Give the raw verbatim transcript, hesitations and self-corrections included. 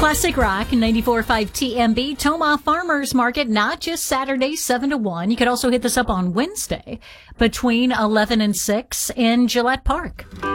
Classic Rock ninety-four point five T M B, Tomah Farmers Market, not just Saturday seven to one. You could also hit this up on Wednesday between eleven and six in Gillette Park.